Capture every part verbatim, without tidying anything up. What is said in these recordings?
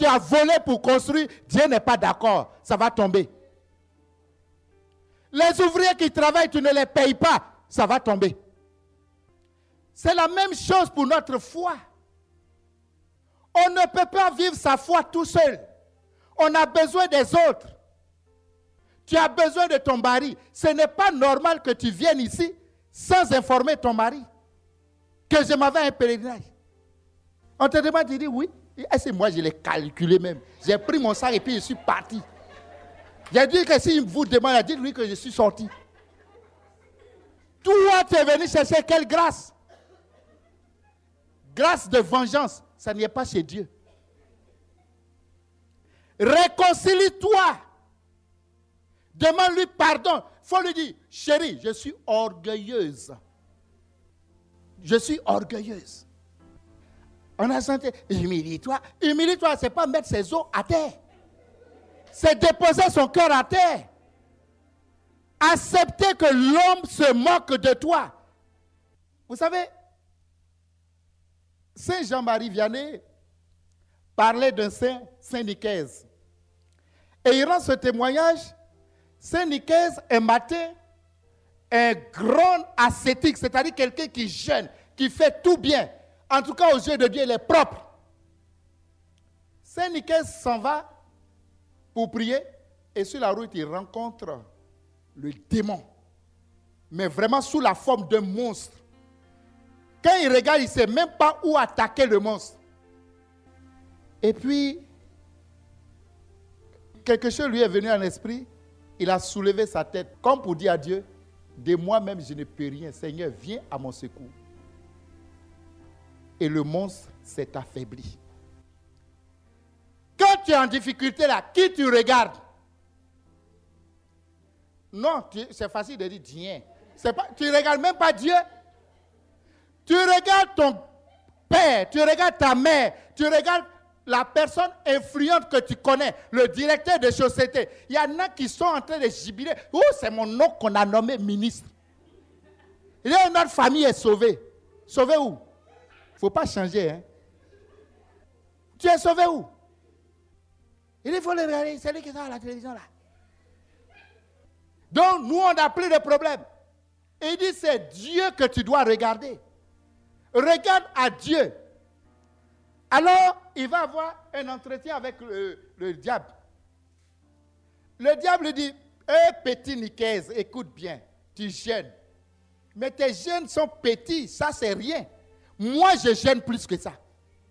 tu as volé pour construire, Dieu n'est pas d'accord, ça va tomber. Les ouvriers qui travaillent, tu ne les payes pas, ça va tomber. C'est la même chose pour notre foi. On ne peut pas vivre sa foi tout seul. On a besoin des autres. Tu as besoin de ton mari. Ce n'est pas normal que tu viennes ici sans informer ton mari que je m'avais un pèlerinage. On te demande, tu dis oui. Et c'est moi, je l'ai calculé même. J'ai pris mon sac et puis je suis parti. J'ai dit que s'il vous demande, dites-lui que je suis sorti. Toi, tu es venu chercher quelle grâce? Grâce de vengeance, ça n'y est pas chez Dieu. Réconcilie-toi. Demande-lui pardon. Il faut lui dire, chérie, je suis orgueilleuse. Je suis orgueilleuse. On a senti, humilie-toi. Humilie-toi, ce n'est pas mettre ses os à terre. C'est déposer son cœur à terre. Accepter que l'homme se moque de toi. Vous savez, Saint Jean-Marie Vianney parlait d'un saint, Saint Nicaise. Et il rend ce témoignage. Saint Nicaise est matin un grand ascétique, c'est-à-dire quelqu'un qui jeûne, qui fait tout bien. En tout cas, aux yeux de Dieu, il est propre. Saint Nicaise s'en va pour prier et sur la route, il rencontre le démon, mais vraiment sous la forme d'un monstre. Quand il regarde, il ne sait même pas où attaquer le monstre. Et puis, quelque chose lui est venu en esprit, il a soulevé sa tête, comme pour dire à Dieu, de moi-même je ne peux rien, Seigneur, viens à mon secours. Et le monstre s'est affaibli. Quand tu es en difficulté là, qui tu regardes? Non, tu, c'est facile de dire Dieu. C'est pas, tu ne regardes même pas Dieu. Tu regardes ton père, tu regardes ta mère, tu regardes la personne influente que tu connais, le directeur de société. Il y en a qui sont en train de jubiler. Oh, c'est mon nom qu'on a nommé ministre. Il y a notre famille est sauvée. Sauvée où? Il ne faut pas changer. Hein? Tu es sauvé où? Il faut le regarder, c'est lui qui est à la télévision là. Donc, nous, on n'a plus de problème. Il dit, c'est Dieu que tu dois regarder. Regarde à Dieu. Alors, il va avoir un entretien avec le, le diable. Le diable lui dit, hé, petit Nicaise, écoute bien, tu jeûnes. Mais tes jeûnes sont petits, ça c'est rien. Moi, je jeûne plus que ça.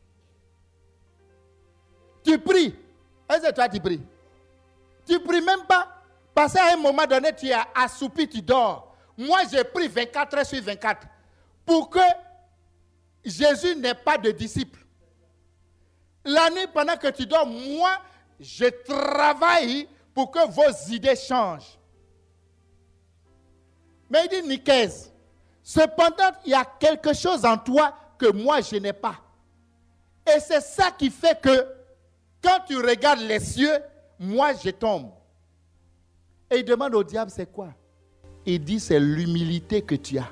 Tu pries. Est-ce que toi, tu pries? Tu pries même pas. Parce qu'à un moment donné, tu es assoupi, tu dors. Moi, j'ai pris vingt-quatre heures sur vingt-quatre. Pour que Jésus n'ait pas de disciples. La nuit, pendant que tu dors, moi, je travaille pour que vos idées changent. Mais il dit, Nicaise, cependant, il y a quelque chose en toi que moi, je n'ai pas. Et c'est ça qui fait que, quand tu regardes les cieux, moi, je tombe. Et il demande au diable, c'est quoi? Il dit, c'est l'humilité que tu as.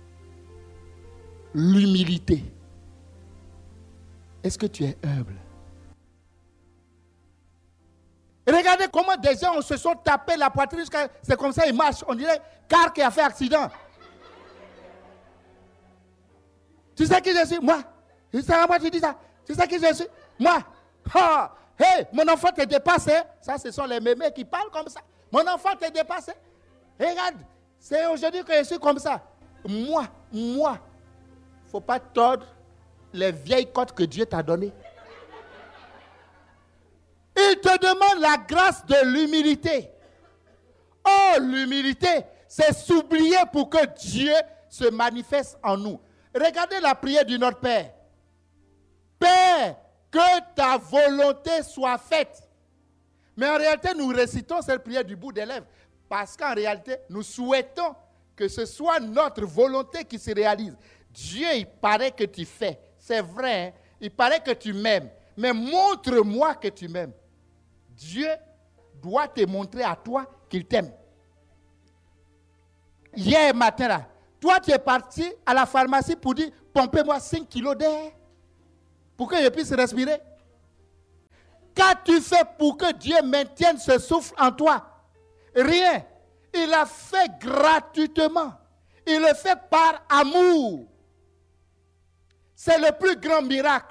L'humilité. Est-ce que tu es humble? Regardez comment des gens se sont tapés la poitrine jusqu'à... C'est comme ça, ils marchent. On dirait car qui a fait accident. Tu sais qui je suis? Moi. Tu sais à moi tu dis ça? Tu sais qui je suis? Moi. Oh, hey, mon enfant te dépasse. Ça, ce sont les mémés qui parlent comme ça. Mon enfant te dépasse. Regarde, c'est aujourd'hui que je suis comme ça. Moi, moi. Il ne faut pas tordre les vieilles côtes que Dieu t'a données. Il te demande la grâce de l'humilité. Oh, l'humilité, c'est s'oublier pour que Dieu se manifeste en nous. Regardez la prière du Notre Père. Père, que ta volonté soit faite. Mais en réalité, nous récitons cette prière du bout des lèvres. Parce qu'en réalité, nous souhaitons que ce soit notre volonté qui se réalise. Dieu, il paraît que tu fais. C'est vrai, hein? Il paraît que tu m'aimes. Mais montre-moi que tu m'aimes. Dieu doit te montrer à toi qu'il t'aime. Hier matin, là, toi, tu es parti à la pharmacie pour dire, pompez-moi cinq kilos d'air pour que je puisse respirer. qu'as-tu fait pour que Dieu maintienne ce souffle en toi? Rien. Il a fait gratuitement. Il le fait par amour. C'est le plus grand miracle.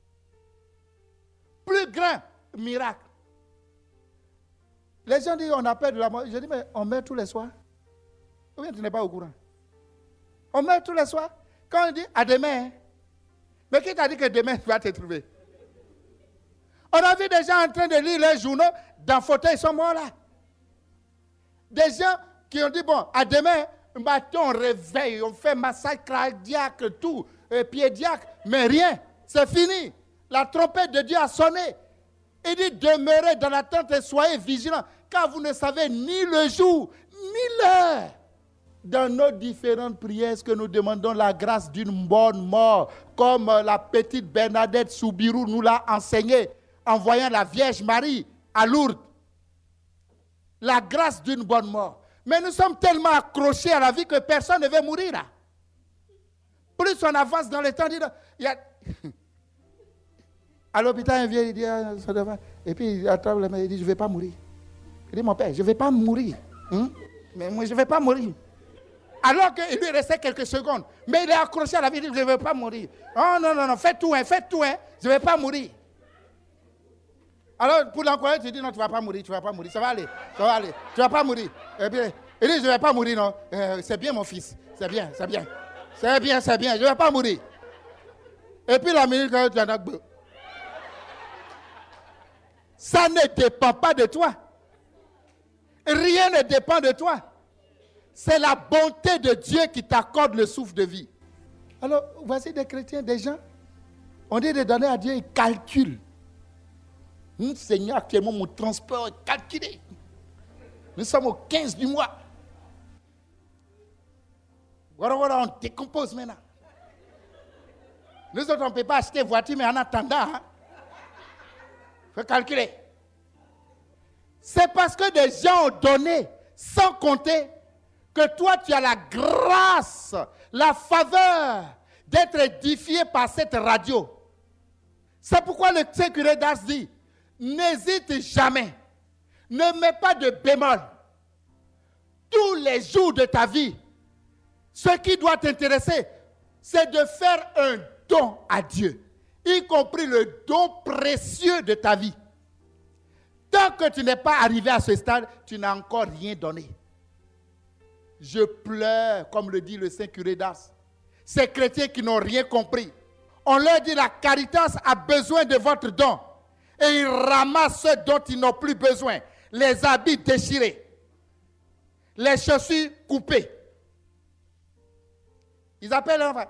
Plus grand miracle. Les gens disent on a peur de la mort. Je dis mais on meurt tous les soirs. Ou bien tu n'es pas au courant? On meurt tous les soirs. Quand on dit à demain, hein? Mais qui t'a dit que demain tu vas te trouver? On a vu des gens en train de lire leurs journaux dans le fauteuil, ils sont morts là. Des gens qui ont dit bon, à demain, matin on réveille, on fait massage cardiaque, tout, et piédiaque, mais rien, c'est fini. La trompette de Dieu a sonné. Il dit demeurez dans l'attente et soyez vigilants, car vous ne savez ni le jour, ni l'heure. Dans nos différentes prières, est-ce que nous demandons la grâce d'une bonne mort, comme la petite Bernadette Soubirou nous l'a enseigné, en voyant la Vierge Marie à Lourdes. La grâce d'une bonne mort. Mais nous sommes tellement accrochés à la vie que personne ne veut mourir là. Plus on avance dans le temps, il y a... À l'hôpital, un vieux, il dit, et puis il attrape le main, il dit, je ne vais pas mourir. Il dit, mon père, je ne vais pas mourir. Hein? Mais moi, je ne vais pas mourir. Alors qu'il lui restait quelques secondes. Mais il est accroché à la vie, il dit, je ne vais pas mourir. Oh non, non, non, fais tout, hein, fais tout, hein, je ne vais pas mourir. Alors, pour l'encourager, tu dis, non, tu ne vas pas mourir, tu ne vas pas mourir, ça va aller, ça va aller, tu ne vas pas mourir. Et puis, il dit, je ne vais pas mourir, non, euh, c'est bien mon fils, c'est bien, c'est bien, c'est bien, c'est bien, je ne vais pas mourir. Et puis la minute, quand tu en as... Ça ne dépend pas de toi. Rien ne dépend de toi. C'est la bonté de Dieu qui t'accorde le souffle de vie. Alors, voici des chrétiens, des gens, on dit de donner à Dieu, ils calculent. Hum, Seigneur, actuellement, mon transport est calculé. Nous sommes au quinze du mois. Voilà, voilà, on décompose maintenant. Nous autres, on ne peut pas acheter voiture, mais en attendant, hein, il faut calculer. C'est parce que des gens ont donné, sans compter, que toi, tu as la grâce, la faveur d'être édifié par cette radio. C'est pourquoi le curé d'Ars dit, n'hésite jamais, ne mets pas de bémol. Tous les jours de ta vie, ce qui doit t'intéresser, c'est de faire un don à Dieu, y compris le don précieux de ta vie. Tant que tu n'es pas arrivé à ce stade, tu n'as encore rien donné. Je pleure, comme le dit le Saint curé d'Ars. Ces chrétiens qui n'ont rien compris. On leur dit la Caritas a besoin de votre don. Et ils ramassent ce dont ils n'ont plus besoin. Les habits déchirés. Les chaussures coupées. Ils appellent un...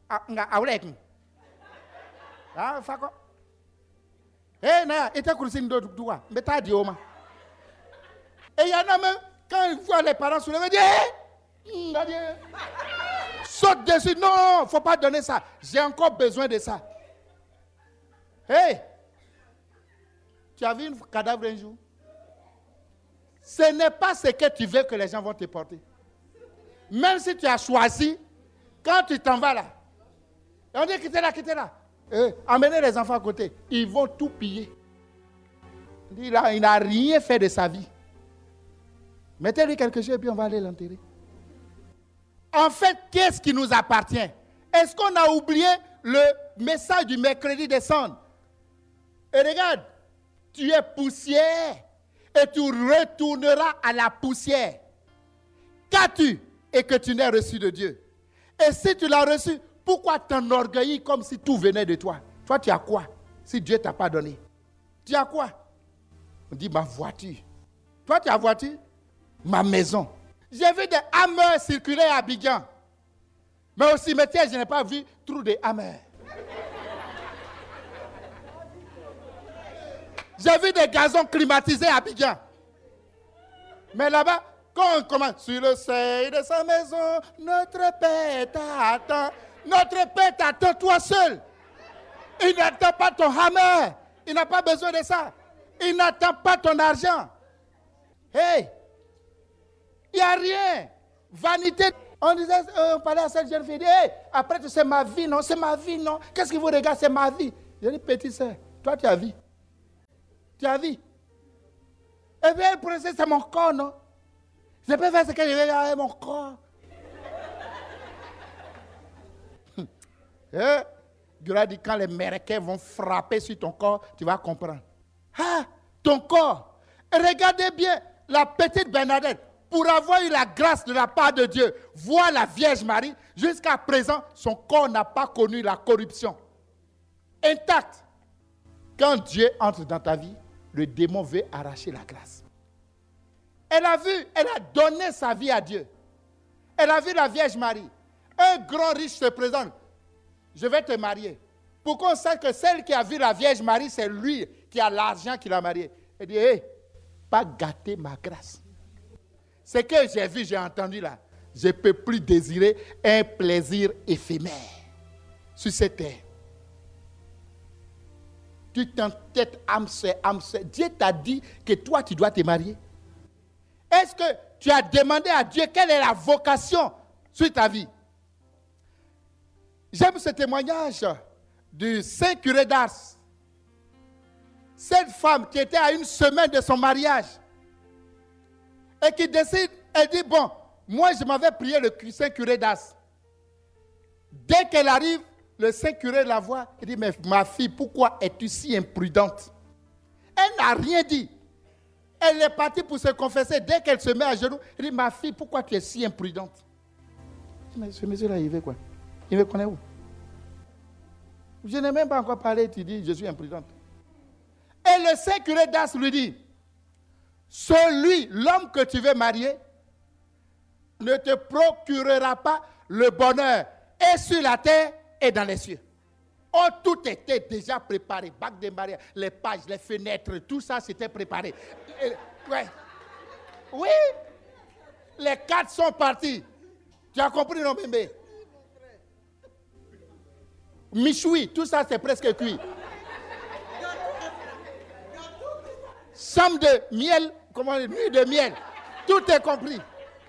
Ah, fako. Eh, na, et t'as crucé une autre doigt. Mais t'as dit, Oma. Et il y en a même, quand ils voient les parents soulever, ils disent, eh, saute dessus. Non, il ne faut pas donner ça. J'ai encore besoin de ça. Hey, tu as vu un cadavre un jour? Ce n'est pas ce que tu veux que les gens vont te porter. Même si tu as choisi, quand tu t'en vas là, et on dit quittez là, quittez là. Eh, emmenez les enfants à côté. Ils vont tout piller. Il n'a rien fait de sa vie. Mettez-lui quelque chose et puis on va aller l'enterrer. En fait, qu'est-ce qui nous appartient? Est-ce qu'on a oublié le message du mercredi des cendres? Et regarde, tu es poussière et tu retourneras à la poussière. Qu'as-tu et que tu n'aies reçu de Dieu? Et si tu l'as reçu, pourquoi t'enorgueillir comme si tout venait de toi? Toi, tu as quoi si Dieu ne t'a pas donné? Tu as quoi? On dit ma voiture. Toi, tu as voiture? Ma maison. J'ai vu des hammers circuler à Abidjan. Mais au cimetière, je n'ai pas vu trop de hammers. J'ai vu des gazons climatisés à Abidjan. Mais là-bas, quand on commence sur le seuil de sa maison, notre Père t'attend. Notre Père t'attend toi seul. Il n'attend pas ton hammer. Il n'a pas besoin de ça. Il n'attend pas ton argent. Hey, il n'y a rien. Vanité. On disait, on parlait à cette jeune fille, hey, après tu sais ma vie, non, c'est ma vie, non. Qu'est-ce que vous regardez, c'est ma vie. J'ai dit, petite sœur, toi tu as vie. Tu as vu? Eh bien, le procès, c'est mon corps, non? Je peux faire ce que je veux avec mon corps. Eh, Dieu a dit, quand les Américains vont frapper sur ton corps, tu vas comprendre. Ah, ton corps. Et regardez bien, la petite Bernadette, pour avoir eu la grâce de la part de Dieu, voir la Vierge Marie, jusqu'à présent, son corps n'a pas connu la corruption. Intact. Quand Dieu entre dans ta vie, le démon veut arracher la grâce. Elle a vu, elle a donné sa vie à Dieu. Elle a vu la Vierge Marie. Un grand riche se présente. Je vais te marier. Pour qu'on sache que celle qui a vu la Vierge Marie, c'est lui qui a l'argent qui l'a mariée. Elle dit, hé, hey, pas gâter ma grâce. Ce que j'ai vu, j'ai entendu là, je ne peux plus désirer un plaisir éphémère sur cette terre. Tu t'entêtes, âme sœur, âme sœur. Dieu t'a dit que toi, tu dois te marier. Est-ce que tu as demandé à Dieu quelle est la vocation sur ta vie? J'aime ce témoignage du Saint Curé d'Ars. Cette femme qui était à une semaine de son mariage et qui décide, elle dit, bon, moi je m'avais prié le Saint Curé d'Ars. Dès qu'elle arrive, le Saint Curé la voit, il dit, mais ma fille, pourquoi es-tu si imprudente? Elle n'a rien dit. Elle est partie pour se confesser. Dès qu'elle se met à genoux, elle dit, ma fille, pourquoi tu es si imprudente? Mais ce monsieur-là, il veut quoi? Il me connaît où? Je n'ai même pas encore parlé, tu dis, je suis imprudente. Et le Saint Curé d'Ars lui dit, celui, l'homme que tu veux marier, ne te procurera pas le bonheur, et sur la terre, et dans les cieux. Oh, tout était déjà préparé. Bac de mariage, les pages, les fenêtres, tout ça, c'était préparé. Et, ouais. Oui, les quatre sont partis. Tu as compris, non, bébé? Michoui, tout ça, c'est presque cuit. Chambre de miel, comment dire, nuit de miel. Tout est compris.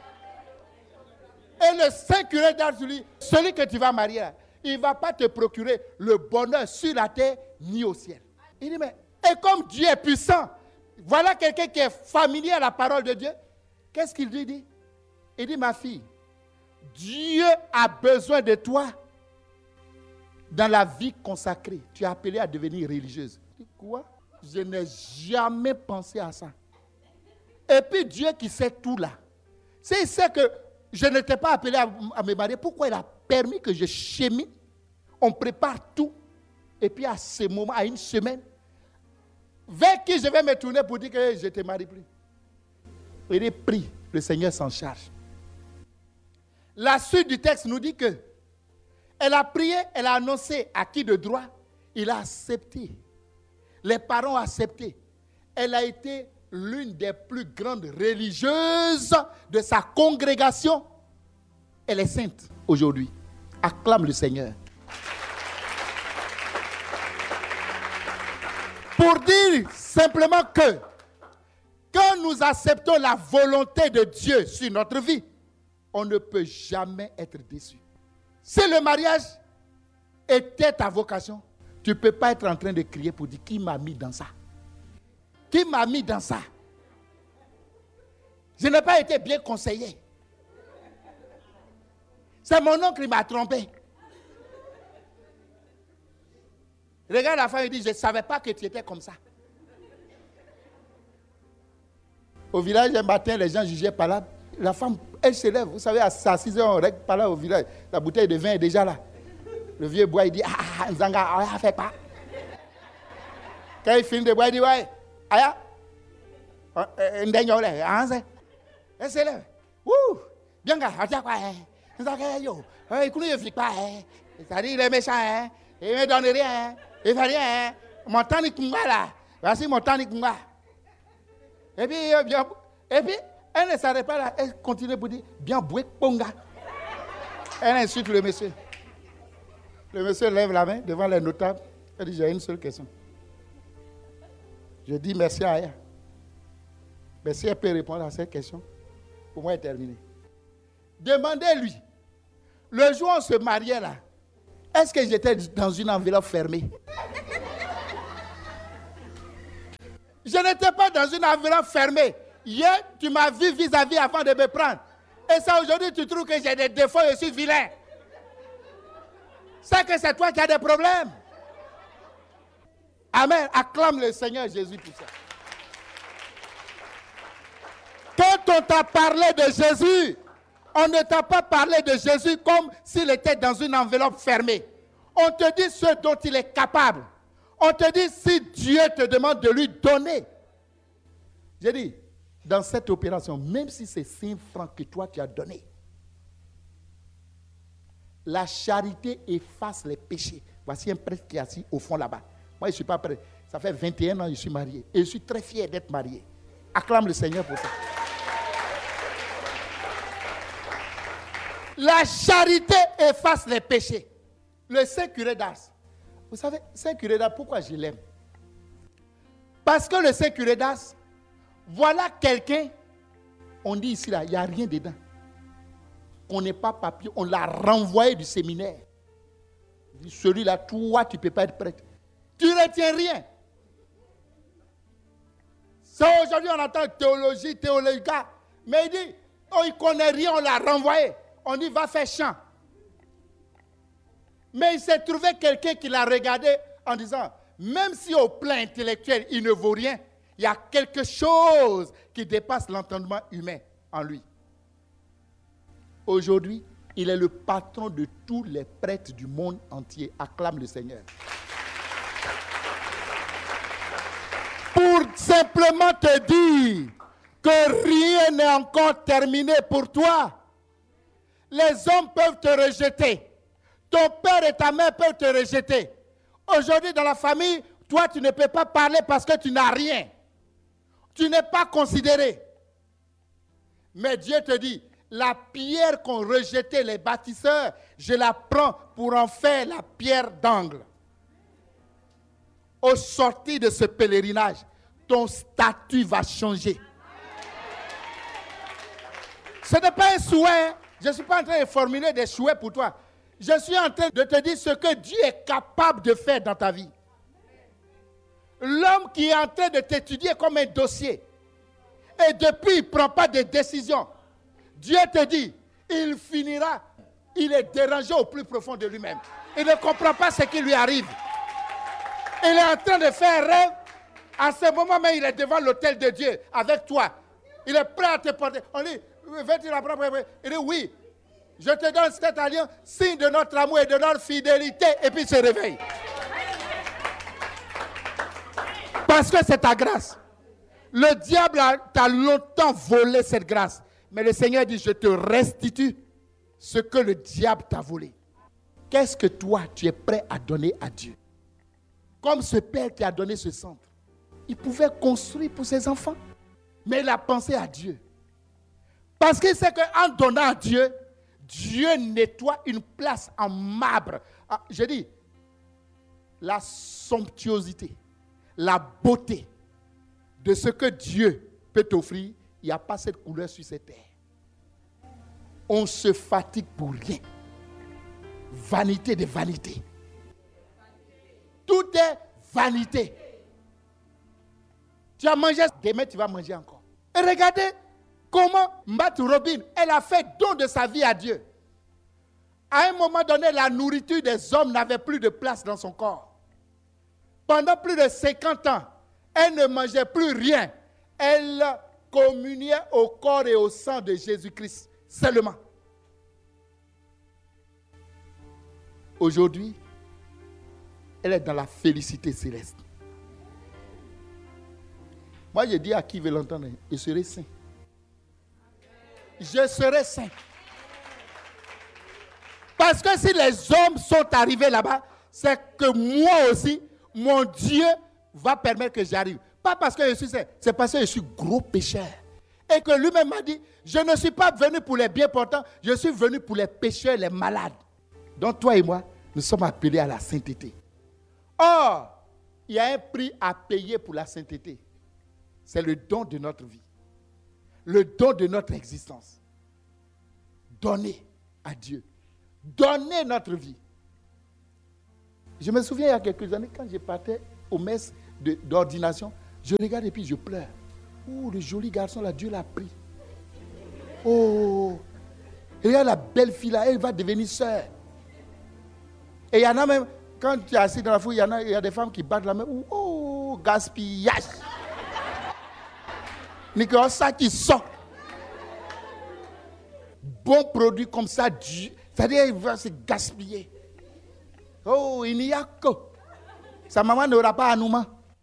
Et le Saint Curé d'Ars lui, celui que tu vas marier, il ne va pas te procurer le bonheur sur la terre ni au ciel. Il dit, mais, et comme Dieu est puissant, voilà quelqu'un qui est familier à la parole de Dieu. Qu'est-ce qu'il lui dit? Il dit, ma fille, Dieu a besoin de toi dans la vie consacrée. Tu es appelée à devenir religieuse. Je dis, quoi? Je n'ai jamais pensé à ça. Et puis Dieu qui sait tout là. S'il sait que je n'étais pas appelé à, à me marier, pourquoi il a permis que je chemine? On prépare tout. Et puis à ce moment, à une semaine, vers qui je vais me tourner pour dire que je ne te marie plus? Il est pris. Le Seigneur s'en charge. La suite du texte nous dit que elle a prié, elle a annoncé à qui de droit, il a accepté. Les parents ont accepté. Elle a été l'une des plus grandes religieuses de sa congrégation. Elle est sainte aujourd'hui. Acclame le Seigneur. Pour dire simplement que quand nous acceptons la volonté de Dieu sur notre vie, on ne peut jamais être déçu. Si le mariage était ta vocation, tu ne peux pas être en train de crier pour dire qui m'a mis dans ça. Qui m'a mis dans ça? Je n'ai pas été bien conseillé. C'est mon oncle qui m'a trompé. Regarde la femme, il dit, je ne savais pas que tu étais comme ça. Au village, un matin, les gens jugeaient par là. La femme, elle se lève. Vous savez, à six heures, on règle par là au village. La bouteille de vin est déjà là. Le vieux boit, il dit, ah, Nzanga, ah, fait pas. Quand il finit de boire, il dit, ouais, aya, elle se lève. Ouh, bien, gars, on dit quoi, Nzanga, yo, écoute, il ne flic pas, c'est-à-dire, il est méchant, hein. Il ne me donne rien, il ne fait rien. Mon temps n'est pas là. Voici mon temps n'est pas. Et puis, bien, et puis, elle ne s'arrête pas là. Elle continue pour dire, bien, boué, ponga. Elle insulte le monsieur. Le monsieur lève la main devant les notables. Elle dit, j'ai une seule question. Je dis merci à elle. Mais si elle peut répondre à cette question, pour moi, elle est terminée. Demandez-lui, le jour où on se mariait là, est-ce que j'étais dans une enveloppe fermée? Je n'étais pas dans une enveloppe fermée. Hier, tu m'as vu vis-à-vis avant de me prendre. Et ça, aujourd'hui, tu trouves que j'ai des défauts et je suis vilain. C'est que c'est toi qui as des problèmes. Amen. Acclame le Seigneur Jésus pour ça. Quand on t'a parlé de Jésus, on ne t'a pas parlé de Jésus comme s'il était dans une enveloppe fermée. On te dit ce dont il est capable. On te dit si Dieu te demande de lui donner. J'ai dit, dans cette opération, même si c'est cinq francs que toi tu as donné, la charité efface les péchés. Voici un prêtre qui est assis au fond là-bas. Moi, je ne suis pas prêtre. Ça fait vingt et un ans que je suis marié. Et je suis très fier d'être marié. Acclame le Seigneur pour ça. La charité efface les péchés. Le Saint curé d'Ars. Vous savez, Saint curé d'Ars, pourquoi je l'aime? Parce que le Saint curé d'Ars, voilà quelqu'un, on dit ici, là, il n'y a rien dedans. On n'est pas papier, on l'a renvoyé du séminaire. Celui-là, toi, tu ne peux pas être prêtre. Tu ne retiens rien. C'est aujourd'hui, on entend théologie, théologie. Mais il dit, oh, il ne connaît rien, on l'a renvoyé. On dit, va faire chant. Mais il s'est trouvé quelqu'un qui l'a regardé en disant, même si au plan intellectuel, il ne vaut rien, il y a quelque chose qui dépasse l'entendement humain en lui. Aujourd'hui, il est le patron de tous les prêtres du monde entier. Acclame le Seigneur. Pour simplement te dire que rien n'est encore terminé pour toi. Les hommes peuvent te rejeter. Ton père et ta mère peuvent te rejeter. Aujourd'hui, dans la famille, toi, tu ne peux pas parler parce que tu n'as rien. Tu n'es pas considéré. Mais Dieu te dit, la pierre qu'ont rejetée les bâtisseurs, je la prends pour en faire la pierre d'angle. Au sortir de ce pèlerinage, ton statut va changer. Ce n'est pas un souhait. Je ne suis pas en train de formuler des souhaits pour toi. Je suis en train de te dire ce que Dieu est capable de faire dans ta vie. L'homme qui est en train de t'étudier comme un dossier, et depuis il ne prend pas de décision, Dieu te dit, il finira, il est dérangé au plus profond de lui-même. Il ne comprend pas ce qui lui arrive. Il est en train de faire un rêve. À ce moment même, il est devant l'autel de Dieu avec toi. Il est prêt à te porter. On dit, veux-tu la prendre? Il dit, oui. Je te donne cet alliance, signe de notre amour et de notre fidélité. Et puis il se réveille. Parce que c'est ta grâce. Le diable t'a longtemps volé cette grâce. Mais le Seigneur dit, je te restitue ce que le diable t'a volé. Qu'est-ce que toi, tu es prêt à donner à Dieu? Comme ce père qui a donné ce centre. Il pouvait construire pour ses enfants. Mais il a pensé à Dieu. Parce qu'il sait qu'en donnant à Dieu, Dieu nettoie une place en marbre. Ah, je dis, la somptuosité, la beauté de ce que Dieu peut t'offrir, il n'y a pas cette couleur sur cette terre. On se fatigue pour rien. Vanité de vanité. Tout est vanité. Tu as mangé, demain tu vas manger encore. Et regardez comment Mbatou Robin, elle a fait don de sa vie à Dieu. À un moment donné, la nourriture des hommes n'avait plus de place dans son corps. Pendant plus de cinquante ans, elle ne mangeait plus rien. Elle communiait au corps et au sang de Jésus-Christ seulement. Aujourd'hui, elle est dans la félicité céleste. Moi, je dis à qui veut l'entendre, je serai saint. Je serai saint. Parce que si les hommes sont arrivés là-bas, c'est que moi aussi, mon Dieu va permettre que j'arrive. Pas parce que je suis saint, c'est parce que je suis gros pécheur. Et que lui-même m'a dit, je ne suis pas venu pour les bien portants, je suis venu pour les pécheurs, les malades. Donc toi et moi, nous sommes appelés à la sainteté. Or, il y a un prix à payer pour la sainteté. C'est le don de notre vie. Le don de notre existence. Donner à Dieu. Donner notre vie. Je me souviens il y a quelques années, quand je partais aux messes de, d'ordination, Je regarde et puis je pleure. Oh, le joli garçon là, Dieu l'a pris. Oh, regarde la belle fille là, elle va devenir sœur. Et il y en a même, quand tu es assis dans la foule, il y en a, il y a des femmes qui battent la main. Oh, gaspillage. Nicolas, ça qui sort. Bon produit comme ça, c'est-à-dire il va se gaspiller. Oh, il n'y a que. Sa maman n'aura pas anouement.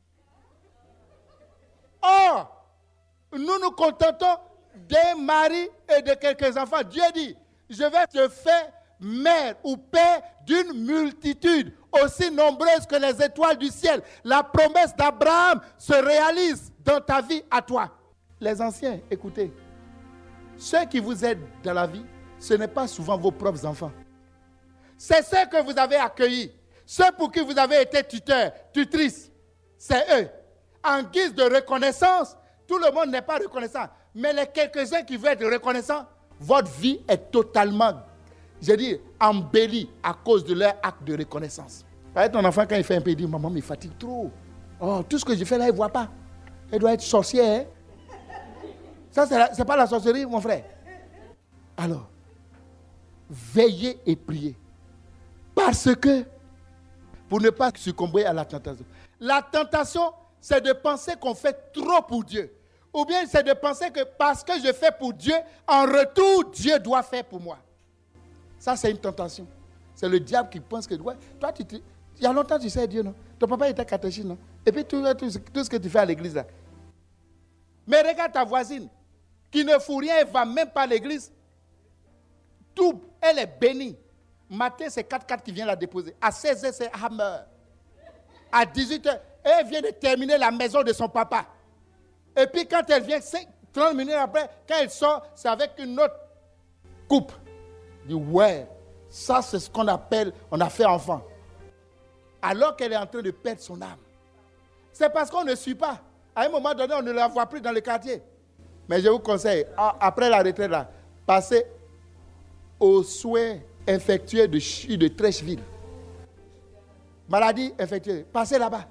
Or, nous nous contentons d'un mari et de quelques enfants. Dieu dit, je vais te faire mère ou père d'une multitude aussi nombreuse que les étoiles du ciel. La promesse d'Abraham se réalise dans ta vie à toi. Les anciens, écoutez, ceux qui vous aident dans la vie, ce n'est pas souvent vos propres enfants. C'est ceux que vous avez accueillis, ceux pour qui vous avez été tuteur, tutrice, c'est eux. En guise de reconnaissance, tout le monde n'est pas reconnaissant, mais les quelques-uns qui veulent être reconnaissants, votre vie est totalement, je dis, embellie à cause de leur acte de reconnaissance. Avec ton enfant, quand il fait un peu, il dit, maman, il fatigue trop. Oh, tout ce que je fais là, il ne voit pas. Elle doit être sorcière. Hein? Ça, ce n'est pas la sorcellerie, mon frère. Alors, veillez et priez. Parce que, pour ne pas succomber à la tentation. La tentation, c'est de penser qu'on fait trop pour Dieu. Ou bien c'est de penser que parce que je fais pour Dieu, en retour, Dieu doit faire pour moi. Ça, c'est une tentation. C'est le diable qui pense que, ouais, toi, tu, tu, il y a longtemps, tu sais Dieu, non? Ton papa était catéchiste, non? Et puis, tout, tout, tout ce que tu fais à l'église, là. Mais regarde ta voisine, qui ne fout rien, elle ne va même pas à l'église. Tout, elle est bénie. Matin, c'est quatre quatre qui vient la déposer. À seize heures, c'est Hammer. À dix-huit heures, elle vient de terminer la maison de son papa. Et puis quand elle vient, trente minutes après, quand elle sort, c'est avec une autre coupe. Elle dit, ouais, ça c'est ce qu'on appelle, on a fait enfant. Alors qu'elle est en train de perdre son âme. C'est parce qu'on ne suit pas. À un moment donné, on ne la voit plus dans le quartier. Mais je vous conseille, après la retraite, là, passez aux soins infectieux de, Ch- de Trècheville. Maladie infectieuse, passez là-bas.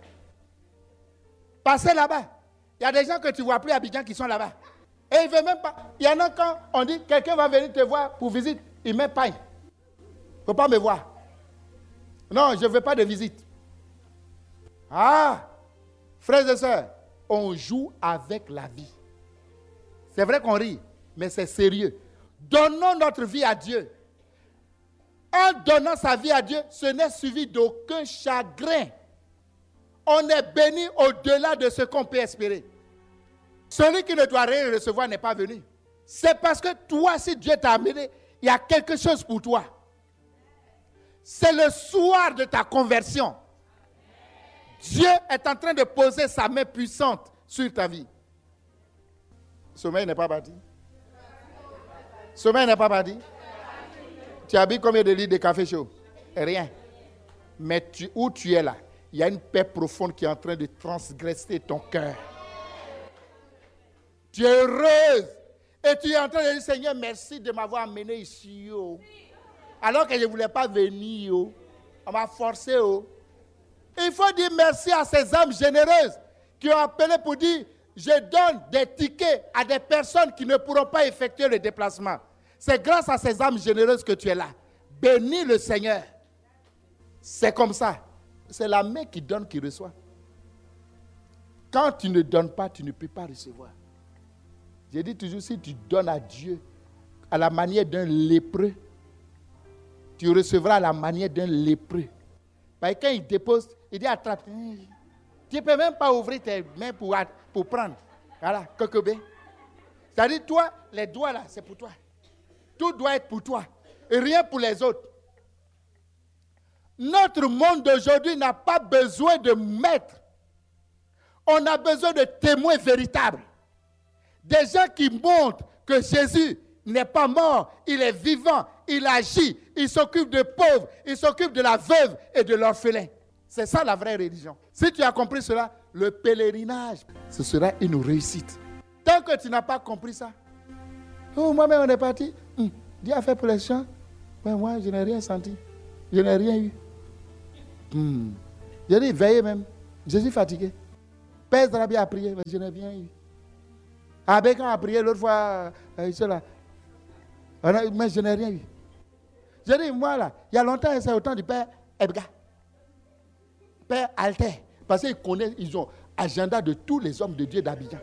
Passez là-bas. Il y a des gens que tu ne vois plus à Abidjan qui sont là-bas. Et ils ne veulent même pas. Il y en a quand on dit quelqu'un va venir te voir pour visite, il met paille. Il ne faut pas me voir. Non, je ne veux pas de visite. Ah, frères et sœurs, on joue avec la vie. C'est vrai qu'on rit, mais c'est sérieux. Donnons notre vie à Dieu. En donnant sa vie à Dieu, ce n'est suivi d'aucun chagrin. On est béni au-delà de ce qu'on peut espérer. Celui qui ne doit rien recevoir n'est pas venu. C'est parce que toi, si Dieu t'a amené, il y a quelque chose pour toi. C'est le soir de ta conversion. Dieu est en train de poser sa main puissante sur ta vie. Sommeil n'est pas parti. Sommeil n'est pas parti. Tu habites combien de litres de café chaud? Rien. Mais tu, où tu es là, il y a une paix profonde qui est en train de transgresser ton cœur. Tu es heureuse. Et tu es en train de dire, Seigneur, merci de m'avoir amené ici. Oh. Alors que je ne voulais pas venir. Oh. On m'a forcé. Oh. Il faut dire merci à ces âmes généreuses qui ont appelé pour dire, je donne des tickets à des personnes qui ne pourront pas effectuer le déplacement. C'est grâce à ces âmes généreuses que tu es là. Bénis le Seigneur. C'est comme ça. C'est la main qui donne qui reçoit. Quand tu ne donnes pas, tu ne peux pas recevoir. J'ai dit toujours, si tu donnes à Dieu à la manière d'un lépreux, tu recevras à la manière d'un lépreux. Parce que quand il dépose, il dit attrape. Tu ne peux même pas ouvrir tes mains pour, pour prendre. Voilà, coquebé. C'est-à-dire, toi, les doigts là, c'est pour toi. Tout doit être pour toi. Et rien pour les autres. Notre monde d'aujourd'hui n'a pas besoin de maîtres. On a besoin de témoins véritables. Des gens qui montrent que Jésus n'est pas mort, il est vivant, il agit, il s'occupe des pauvres, il s'occupe de la veuve et de l'orphelin. C'est ça la vraie religion. Si tu as compris cela, le pèlerinage, ce sera une réussite. Tant que tu n'as pas compris ça, oh, moi-même on est parti, hum, Dieu a fait pour les champs, mais moi je n'ai rien senti, je n'ai rien eu. Hum. J'ai dit veillez même, je suis fatigué. Père Zarabi a prié, mais je n'ai rien eu. Abeka a prié l'autre fois, euh, là. Mais je n'ai rien eu. Je dis, moi là, il y a longtemps, c'est au temps du Père Ebga. Père Alter. Parce qu'ils connaissent, ils ont agenda de tous les hommes de Dieu d'Abidjan.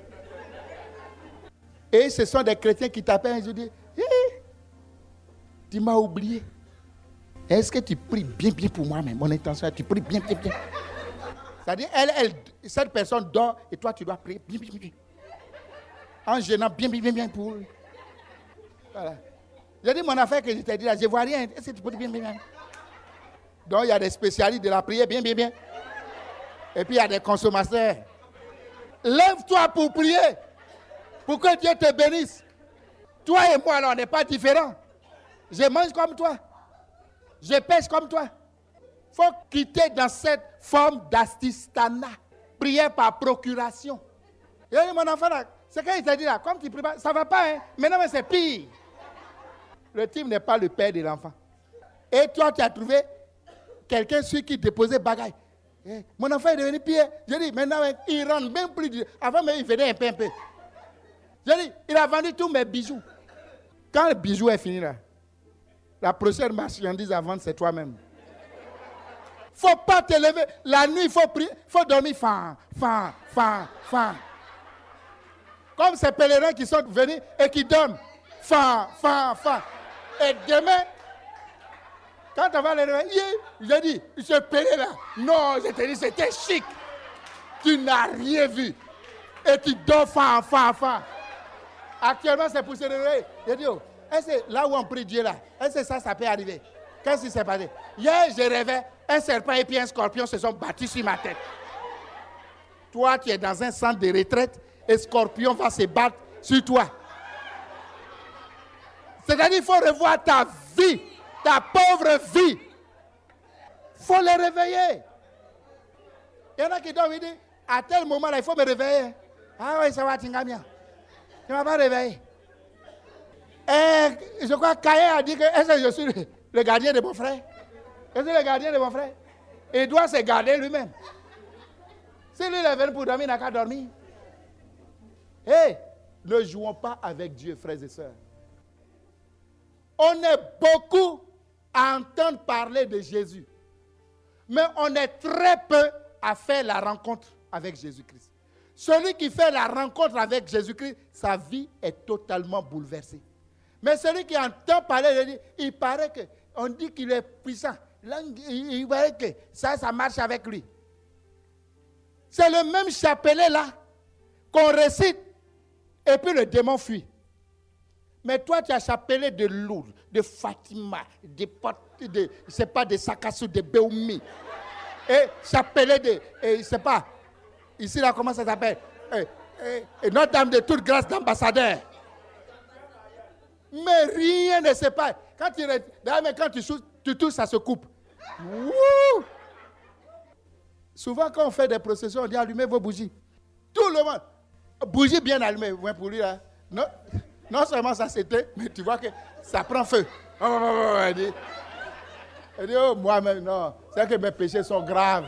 Et ce sont des chrétiens qui t'appellent et je dis, hey, tu m'as oublié. Est-ce que tu pries bien, bien pour moi, mais mon intention est tu pries bien, bien, bien. C'est-à-dire, elle, elle, cette personne dort et toi, tu dois prier bien, bien, bien. En gênant bien, bien, bien, bien pour lui. Voilà. J'ai dit mon affaire que je t'ai dit là, je ne vois rien. Est-ce que tu peux dire bien, bien, bien? Donc, il y a des spécialistes de la prière bien, bien, bien. Et puis, il y a des consommateurs. Lève-toi pour prier. Pour que Dieu te bénisse. Toi et moi, alors, on n'est pas différents. Je mange comme toi. Je pêche comme toi. Il faut quitter dans cette forme d'astistana. Prière par procuration. Et mon enfant, là, c'est quand il t'a dit là, comme tu pries pas, ça ne va pas, hein. Maintenant, mais c'est pire. Le type n'est pas le père de l'enfant. Et toi, tu as trouvé quelqu'un sur qui déposait bagaille. Eh, mon enfant est devenu pire. Je dis, maintenant, il rentre même plus. De... Avant, mais il venait un peu, un peu. Je dis, il a vendu tous mes bijoux. Quand le bijou est fini là, la prochaine marchandise à vendre, c'est toi-même. Il ne faut pas te lever. La nuit, il faut prier. Il faut dormir. Fan, fan, fan, fan. Comme ces pèlerins qui sont venus et qui dorment. Fan, fan, fan. Et demain, quand on va les réveiller, j'ai dit, ce pèlerin là, non, je te dis, c'était chic. Tu n'as rien vu. Et tu dors fan, fan, fan. Actuellement, c'est pour se réveiller. J'ai dit, oh, est-ce que là où on prie Dieu là, est-ce que ça, ça peut arriver? Qu'est-ce qui s'est passé? Hier, je rêvais, un serpent et puis un scorpion se sont battus sur ma tête. Toi, tu es dans un centre de retraite et scorpion va se battre sur toi. C'est-à-dire qu'il faut revoir ta vie, ta pauvre vie. Il faut les réveiller. Il y en a qui doivent dire, à tel moment là, il faut me réveiller. Ah oui, ça va, Tingamia. Tu ne m'as pas réveillé. Et je crois que Caïn a dit que est-ce que je suis le, le gardien de mon frère? Est-ce que le gardien de mon frère? Il doit se garder lui-même. Si lui il est venu pour dormir, il n'a qu'à dormir. Hé, hey, ne jouons pas avec Dieu, frères et sœurs. On est beaucoup à entendre parler de Jésus. Mais on est très peu à faire la rencontre avec Jésus-Christ. Celui qui fait la rencontre avec Jésus-Christ, sa vie est totalement bouleversée. Mais celui qui entend parler de lui, il paraît que, on dit qu'il est puissant. Là, il, il paraît que ça, ça marche avec lui. C'est le même chapelet là qu'on récite et puis le démon fuit. Mais toi, tu as chapelet de Lourdes, de Fatima, de, de je sais pas, de Sakassou, de Béoumi. Et chapelet de, et, je sais pas, ici là, comment ça s'appelle? Et, et, et Notre-Dame de toute grâce d'ambassadeur. Mais rien ne se passe. Quand tu, quand tu, tu touches, ça se coupe. Wouh! Souvent, quand on fait des processions, on dit allumez vos bougies. Tout le monde. Bougie bien allumée. Ouais, pour lui, là. Non, non seulement ça s'éteint, mais tu vois que ça prend feu. Oh, oh, oh, elle dit, elle dit oh, moi-même, non. C'est que mes péchés sont graves.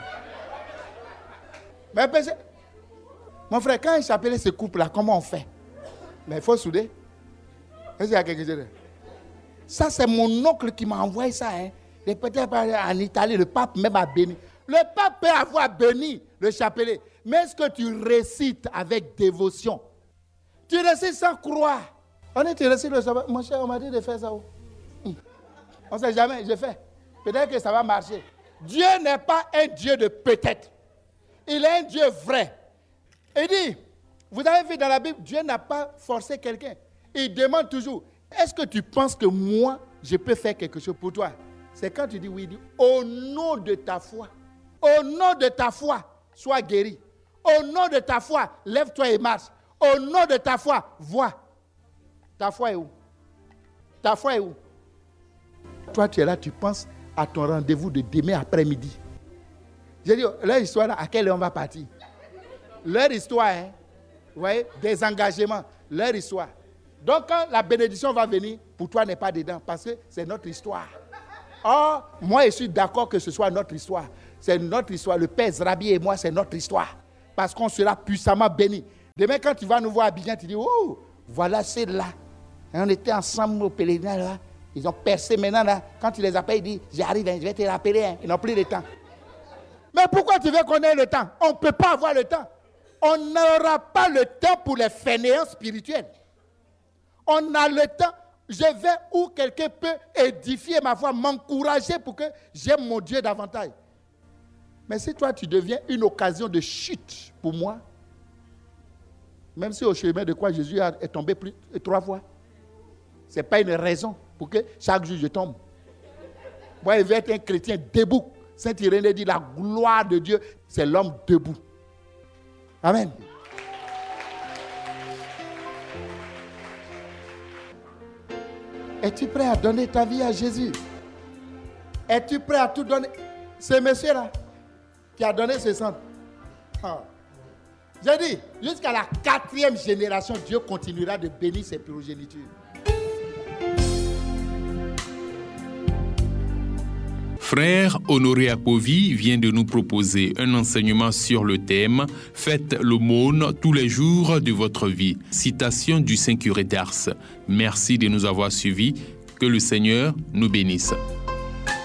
Mes péchés. Mon frère, quand un chapelet se coupe là, comment on fait? Mais il faut souder. Est-ce qu'il y a quelque chose? Ça, c'est mon oncle qui m'a envoyé ça. Hein. Peut-être en Italie, le pape même a béni. Le pape peut avoir béni le chapelet. Mais est-ce que tu récites avec dévotion? Tu récites sans croire. On est, tu récites le chapelet. Mon cher, on m'a dit de faire ça. Hum. On ne sait jamais, je fais. Peut-être que ça va marcher. Dieu n'est pas un Dieu de peut-être. Il est un Dieu vrai. Il dit, vous avez vu dans la Bible, Dieu n'a pas forcé quelqu'un. Il demande toujours, est-ce que tu penses que moi, je peux faire quelque chose pour toi? C'est quand tu dis oui, il dit, au nom de ta foi, au nom de ta foi, sois guéri. Au nom de ta foi, lève-toi et marche. Au nom de ta foi, vois. Ta foi est où? Ta foi est où? Toi, tu es là, tu penses à ton rendez-vous de demain après-midi. J'ai dit, leur histoire, là, à quelle heure on va partir? Leur histoire, hein, vous voyez, des engagements, leur histoire. Donc, quand la bénédiction va venir, pour toi, n'est pas dedans, parce que c'est notre histoire. Or, moi, je suis d'accord que ce soit notre histoire. C'est notre histoire. Le Père Zrabi et moi, c'est notre histoire. parce qu'on sera puissamment béni. Demain, quand tu vas nous voir à Abidjan, tu dis, oh, voilà, c'est là. Et on était ensemble au pèlerinage, là. Ils ont percé maintenant, là. Quand tu les appelles, ils disent, j'arrive, hein, je vais te rappeler. Hein. Ils n'ont plus de temps. Mais pourquoi tu veux qu'on ait le temps? On ne peut pas avoir le temps. On n'aura pas le temps pour les fainéants spirituels. On a le temps. Je vais où quelqu'un peut édifier ma foi, m'encourager pour que j'aime mon Dieu davantage. Mais si toi, tu deviens une occasion de chute pour moi, même si au chemin de quoi Jésus est tombé plus, trois fois, ce n'est pas une raison pour que chaque jour je tombe. Moi, je vais être un chrétien debout. Saint Irénée dit, la gloire de Dieu, c'est l'homme debout. Amen. Es-tu prêt à donner ta vie à Jésus? Es-tu prêt à tout donner? Ce monsieur-là, qui a donné ce sang. Ah. J'ai dit, jusqu'à la quatrième génération, Dieu continuera de bénir ses progénitures. Frère Honoré Apovi vient de nous proposer un enseignement sur le thème « Faites l'aumône tous les jours de votre vie ». Citation du Saint-Curé d'Ars. Merci de nous avoir suivis. Que le Seigneur nous bénisse.